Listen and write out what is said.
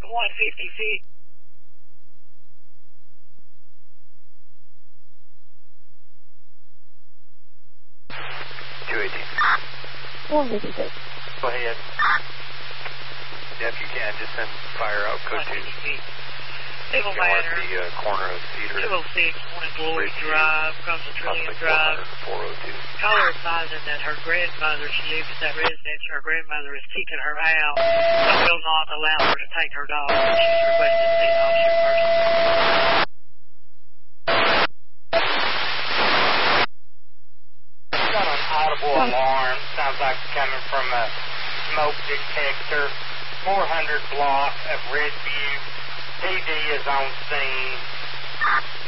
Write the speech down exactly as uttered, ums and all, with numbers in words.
one fifty feet. two eighteen. one fifty-six. Go ahead. If you can, just send fire out code two. Civil Mark matter. the uh, corner of Cedar. two oh six, one Glory Drive, across the Trillium Possibly Drive. four oh two. Call her advising that her grandmother, she lives at that residence, her grandmother is kicking her out, so will not allow her to take her dog. She's requested to see an officer first. Got an audible alarm. Sounds like it's coming from a smoke detector. four hundred block of Redview. P D is on scene.